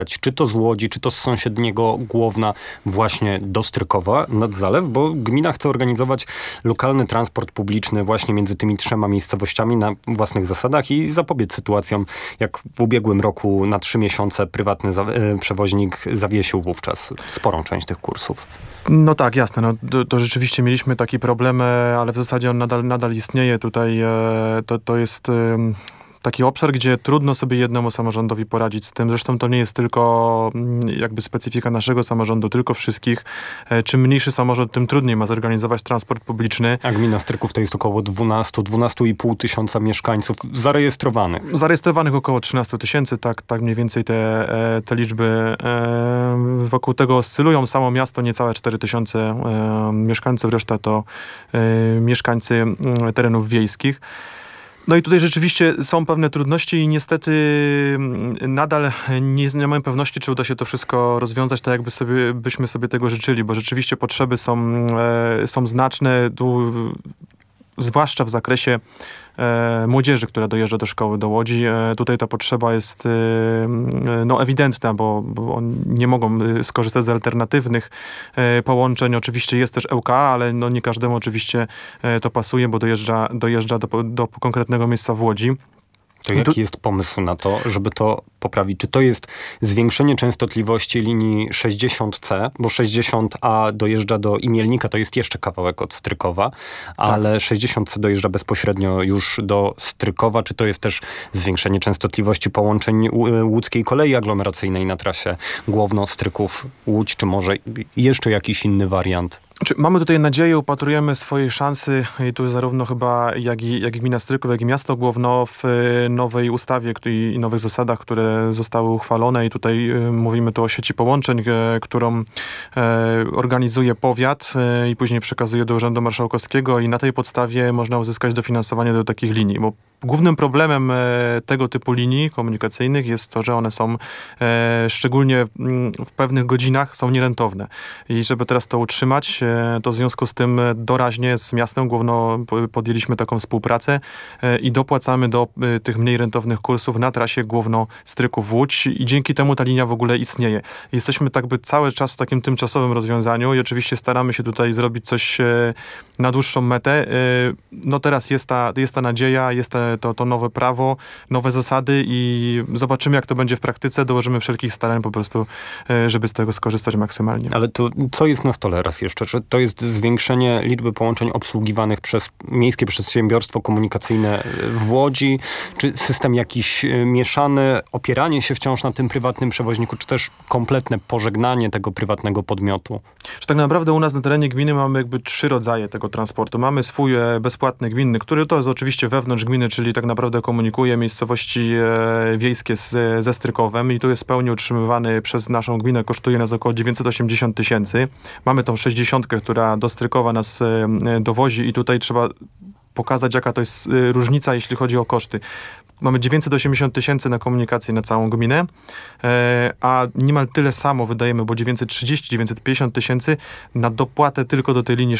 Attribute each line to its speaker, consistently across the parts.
Speaker 1: czy to z Łodzi, czy to z sąsiedniego Głowna właśnie do Strykowa nad Zalew, bo gmina chce organizować lokalny transport publiczny właśnie między tymi 3 miejscowościami na własnych zasadach i zapobiec sytuacjom, jak w ubiegłym roku na 3 miesiące prywatny przewoźnik zawiesił wówczas sporą część tych kursów.
Speaker 2: No tak, jasne. No, to rzeczywiście mieliśmy taki problem, ale w zasadzie on nadal istnieje. Tutaj to jest taki obszar, gdzie trudno sobie jednemu samorządowi poradzić z tym. Zresztą to nie jest tylko jakby specyfika naszego samorządu, tylko wszystkich. Czym mniejszy samorząd, tym trudniej ma zorganizować transport publiczny.
Speaker 1: A gmina Stryków to jest około 12,5 tysiąca mieszkańców zarejestrowanych.
Speaker 2: Zarejestrowanych około 13 tysięcy, tak mniej więcej te liczby wokół tego oscylują. Samo miasto niecałe 4 tysiące mieszkańców, reszta to mieszkańcy terenów wiejskich. No i tutaj rzeczywiście są pewne trudności i niestety nadal nie mamy pewności, czy uda się to wszystko rozwiązać tak, byśmy sobie tego życzyli, bo rzeczywiście potrzeby są znaczne, zwłaszcza w zakresie młodzieży, która dojeżdża do szkoły, do Łodzi. Tutaj ta potrzeba jest ewidentna, bo oni nie mogą skorzystać z alternatywnych połączeń. Oczywiście jest też ŁKA, ale nie każdemu oczywiście to pasuje, bo dojeżdża do konkretnego miejsca w Łodzi.
Speaker 1: To jaki jest pomysł na to, żeby to poprawić? Czy to jest zwiększenie częstotliwości linii 60C, bo 60A dojeżdża do Imielnika, to jest jeszcze kawałek od Strykowa, ale 60C dojeżdża bezpośrednio już do Strykowa. Czy to jest też zwiększenie częstotliwości połączeń łódzkiej kolei aglomeracyjnej na trasie Głowno-Stryków-Łódź, czy może jeszcze jakiś inny wariant?
Speaker 2: Mamy tutaj nadzieję, upatrujemy swojej szansy i tu zarówno chyba jak i gmina Stryków, jak i miasto Głowno w nowej ustawie i nowych zasadach, które zostały uchwalone i tutaj mówimy tu o sieci połączeń, którą organizuje powiat i później przekazuje do Urzędu Marszałkowskiego i na tej podstawie można uzyskać dofinansowanie do takich linii, bo głównym problemem tego typu linii komunikacyjnych jest to, że one są szczególnie w pewnych godzinach są nierentowne. I żeby teraz to utrzymać, to w związku z tym doraźnie z miastem Głowno podjęliśmy taką współpracę i dopłacamy do tych mniej rentownych kursów na trasie Głowno-Stryków-Łódź i dzięki temu ta linia w ogóle istnieje. Jesteśmy cały czas w takim tymczasowym rozwiązaniu i oczywiście staramy się tutaj zrobić coś na dłuższą metę. No teraz jest ta nadzieja, jest to nowe prawo, nowe zasady i zobaczymy, jak to będzie w praktyce. Dołożymy wszelkich starań po prostu, żeby z tego skorzystać maksymalnie.
Speaker 1: Ale to co jest na stole raz jeszcze? Czy to jest zwiększenie liczby połączeń obsługiwanych przez Miejskie Przedsiębiorstwo Komunikacyjne w Łodzi? Czy system jakiś mieszany, opieranie się wciąż na tym prywatnym przewoźniku, czy też kompletne pożegnanie tego prywatnego podmiotu?
Speaker 2: Że tak naprawdę u nas na terenie gminy mamy jakby 3 rodzaje tego transportu. Mamy swój bezpłatny gminny, który to jest oczywiście wewnątrz gminy, czyli tak naprawdę komunikuje miejscowości wiejskie ze Strykowem i tu jest w pełni utrzymywany przez naszą gminę, kosztuje nas około 980 tysięcy. Mamy tą 60, która do Strykowa nas dowozi i tutaj trzeba pokazać, jaka to jest różnica, jeśli chodzi o koszty. Mamy 980 tysięcy na komunikację na całą gminę, a niemal tyle samo wydajemy, bo 930-950 tysięcy na dopłatę tylko do tej linii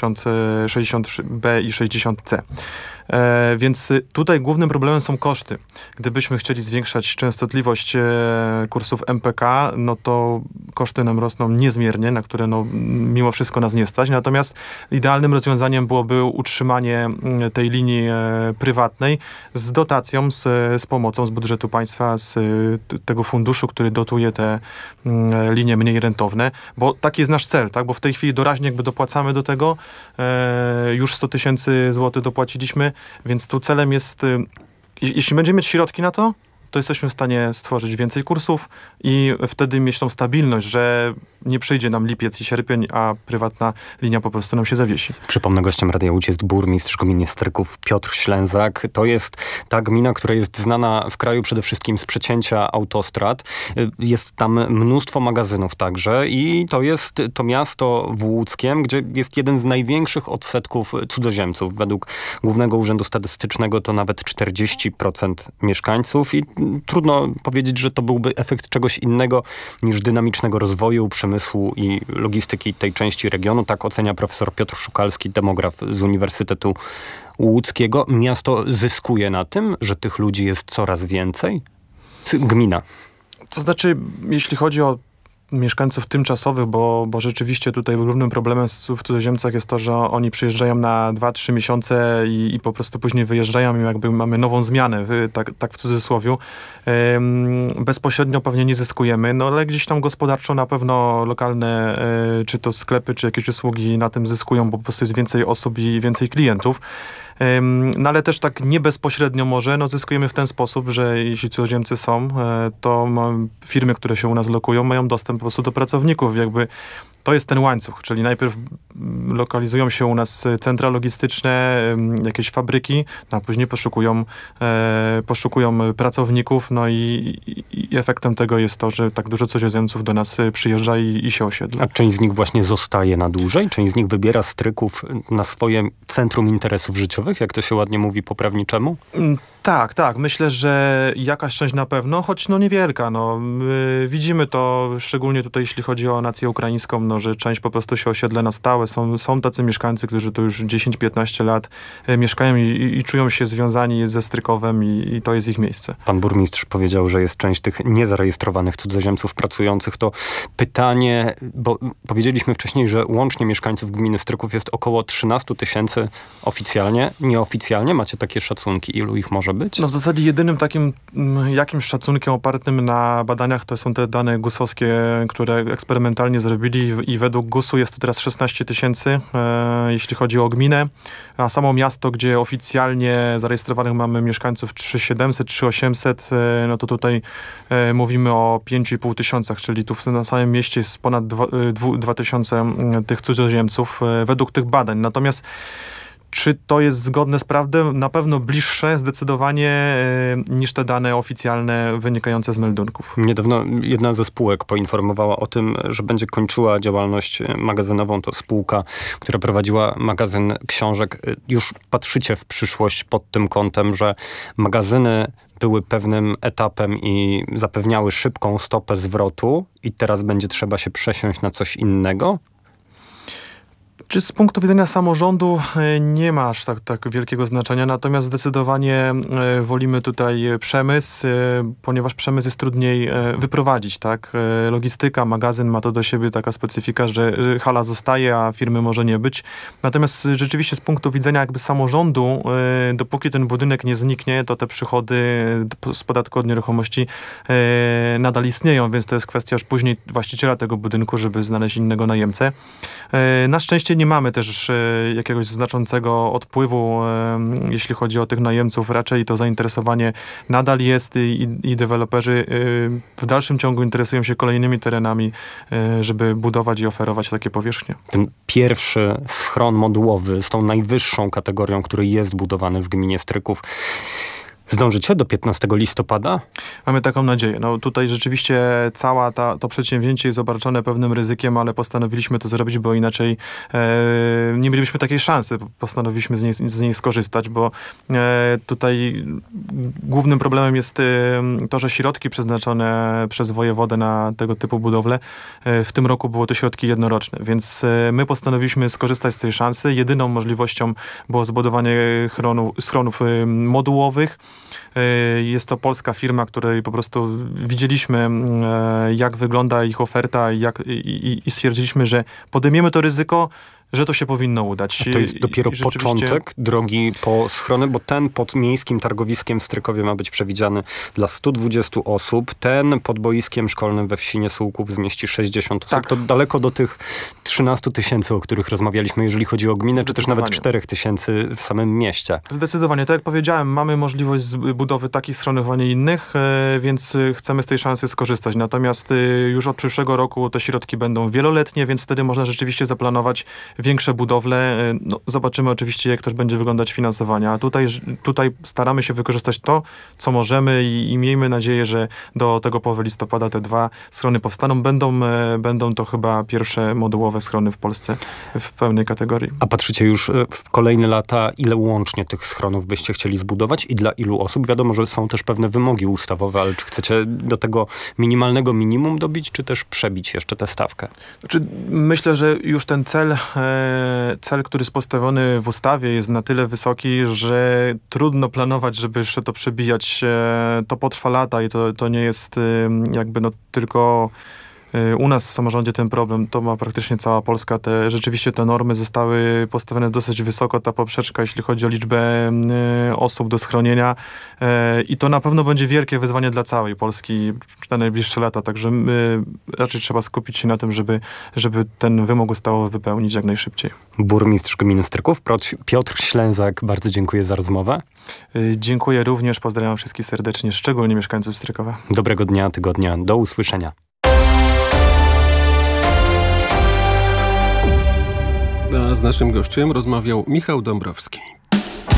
Speaker 2: 60B i 60C. Więc tutaj głównym problemem są koszty. Gdybyśmy chcieli zwiększać częstotliwość kursów MPK, no to koszty nam rosną niezmiernie, na które mimo wszystko nas nie stać. Natomiast idealnym rozwiązaniem byłoby utrzymanie tej linii prywatnej z dotacją, z pomocą z budżetu państwa, z tego funduszu, który dotuje te linie mniej rentowne, bo taki jest nasz cel, tak? Bo w tej chwili doraźnie jakby dopłacamy do tego, już 100 tysięcy złotych dopłaciliśmy, więc tu celem jest, jeśli będziemy mieć środki na to jesteśmy w stanie stworzyć więcej kursów i wtedy mieć tą stabilność, że nie przyjdzie nam lipiec i sierpień, a prywatna linia po prostu nam się zawiesi.
Speaker 1: Przypomnę, gościem Radia Łódź jest burmistrz gminy Stryków Piotr Ślęzak. To jest ta gmina, która jest znana w kraju przede wszystkim z przecięcia autostrad. Jest tam mnóstwo magazynów także i to jest to miasto w Łódzkiem, gdzie jest jeden z największych odsetków cudzoziemców. Według Głównego Urzędu Statystycznego to nawet 40% mieszkańców i trudno powiedzieć, że to byłby efekt czegoś innego niż dynamicznego rozwoju przemysłu i logistyki tej części regionu. Tak ocenia profesor Piotr Szukalski, demograf z Uniwersytetu Łódzkiego. Miasto zyskuje na tym, że tych ludzi jest coraz więcej? Gmina.
Speaker 2: To znaczy, jeśli chodzi o mieszkańców tymczasowych, bo rzeczywiście tutaj głównym problemem w cudzoziemcach jest to, że oni przyjeżdżają na 2-3 miesiące i po prostu później wyjeżdżają i jakby mamy nową zmianę, tak w cudzysłowiu. Bezpośrednio pewnie nie zyskujemy, no ale gdzieś tam gospodarczo na pewno lokalne, czy to sklepy, czy jakieś usługi na tym zyskują, bo po prostu jest więcej osób i więcej klientów. No ale też tak nie bezpośrednio może, no zyskujemy w ten sposób, że jeśli cudzoziemcy są, to firmy, które się u nas lokują, mają dostęp po prostu do pracowników, jakby to jest ten łańcuch, czyli najpierw lokalizują się u nas centra logistyczne, jakieś fabryki, a później poszukują pracowników, no i efektem tego jest to, że tak dużo cudzoziemców do nas przyjeżdża i się osiedla.
Speaker 1: A część z nich właśnie zostaje na dłużej? Część z nich wybiera stryków na swoje centrum interesów życiowych, jak to się ładnie mówi po prawniczemu?
Speaker 2: Tak. Myślę, że jakaś część na pewno, choć no niewielka. No. Widzimy to szczególnie tutaj, jeśli chodzi o nację ukraińską, no, że część po prostu się osiedla na stałe. Są tacy mieszkańcy, którzy tu już 10-15 lat mieszkają i czują się związani ze Strykowem i to jest ich miejsce.
Speaker 1: Pan burmistrz powiedział, że jest część tych niezarejestrowanych cudzoziemców pracujących. To pytanie, bo powiedzieliśmy wcześniej, że łącznie mieszkańców gminy Stryków jest około 13 000 oficjalnie. Nieoficjalnie macie takie szacunki, ilu ich może być?
Speaker 2: No w zasadzie jedynym takim jakimś szacunkiem opartym na badaniach to są te dane GUS-owskie, które eksperymentalnie zrobili i według GUS-u jest to teraz 16 000, jeśli chodzi o gminę, a samo miasto, gdzie oficjalnie zarejestrowanych mamy mieszkańców 3700, 3800, no to tutaj mówimy o 5,5 tysiącach, czyli tu na samym mieście jest ponad 2000 tych cudzoziemców według tych badań. Natomiast czy to jest zgodne z prawdą? Na pewno bliższe zdecydowanie niż te dane oficjalne wynikające z meldunków.
Speaker 1: Niedawno jedna ze spółek poinformowała o tym, że będzie kończyła działalność magazynową. To spółka, która prowadziła magazyn książek. Już patrzycie w przyszłość pod tym kątem, że magazyny były pewnym etapem i zapewniały szybką stopę zwrotu i teraz będzie trzeba się przesiąść na coś innego?
Speaker 2: Czy z punktu widzenia samorządu nie ma aż tak wielkiego znaczenia, natomiast zdecydowanie wolimy tutaj przemysł, ponieważ przemysł jest trudniej wyprowadzić, tak? Logistyka, magazyn ma to do siebie taka specyfika, że hala zostaje, a firmy może nie być. Natomiast rzeczywiście z punktu widzenia jakby samorządu, dopóki ten budynek nie zniknie, to te przychody z podatku od nieruchomości nadal istnieją, więc to jest kwestia już później właściciela tego budynku, żeby znaleźć innego najemcę. Na szczęście nie mamy też jakiegoś znaczącego odpływu, jeśli chodzi o tych najemców. Raczej to zainteresowanie nadal jest i deweloperzy w dalszym ciągu interesują się kolejnymi terenami, żeby budować i oferować takie powierzchnie.
Speaker 1: Ten pierwszy schron modułowy z tą najwyższą kategorią, który jest budowany w gminie Stryków, zdążycie do 15 listopada?
Speaker 2: Mamy taką nadzieję. No tutaj rzeczywiście cała to przedsięwzięcie jest obarczone pewnym ryzykiem, ale postanowiliśmy to zrobić, bo inaczej nie mielibyśmy takiej szansy. Postanowiliśmy z niej skorzystać, bo tutaj głównym problemem jest to, że środki przeznaczone przez wojewodę na tego typu budowle w tym roku były to środki jednoroczne, więc my postanowiliśmy skorzystać z tej szansy. Jedyną możliwością było zbudowanie schronów modułowych. Jest to polska firma, której po prostu widzieliśmy, jak wygląda ich oferta i stwierdziliśmy, że podejmiemy to ryzyko, że to się powinno udać.
Speaker 1: A to jest dopiero początek drogi po schrony, bo ten pod miejskim targowiskiem w Strykowie ma być przewidziany dla 120 osób. Ten pod boiskiem szkolnym we wsi Sułków zmieści 60 osób.
Speaker 2: Tak.
Speaker 1: To daleko do tych 13 000, o których rozmawialiśmy, jeżeli chodzi o gminę, czy też nawet 4 000 w samym mieście.
Speaker 2: Zdecydowanie. Tak jak powiedziałem, mamy możliwość budowy takich schronów, a nie innych, więc chcemy z tej szansy skorzystać. Natomiast już od przyszłego roku te środki będą wieloletnie, więc wtedy można rzeczywiście zaplanować większe budowle. No, zobaczymy oczywiście, jak też będzie wyglądać finansowanie. A tutaj staramy się wykorzystać to, co możemy i miejmy nadzieję, że do tego połowy listopada te 2 schrony powstaną. Będą to chyba pierwsze modułowe schrony w Polsce w pełnej kategorii.
Speaker 1: A patrzycie już w kolejne lata, ile łącznie tych schronów byście chcieli zbudować i dla ilu osób? Wiadomo, że są też pewne wymogi ustawowe, ale czy chcecie do tego minimalnego minimum dobić, czy też przebić jeszcze tę stawkę?
Speaker 2: Znaczy, myślę, że już ten cel, który jest postawiony w ustawie, jest na tyle wysoki, że trudno planować, żeby jeszcze to przebijać. To potrwa lata i to nie jest jakby tylko u nas w samorządzie ten problem. To ma praktycznie cała Polska. Rzeczywiście te normy zostały postawione dosyć wysoko, ta poprzeczka, jeśli chodzi o liczbę osób do schronienia. I to na pewno będzie wielkie wyzwanie dla całej Polski na najbliższe lata. Także raczej trzeba skupić się na tym, żeby ten wymóg ustawowy wypełnić jak najszybciej.
Speaker 1: Burmistrz gminy Stryków, Piotr Ślęzak, bardzo dziękuję za rozmowę.
Speaker 2: Dziękuję również, pozdrawiam wszystkich serdecznie, szczególnie mieszkańców Strykowa.
Speaker 1: Dobrego dnia, tygodnia, do usłyszenia.
Speaker 3: A z naszym gościem rozmawiał Michał Dąbrowski.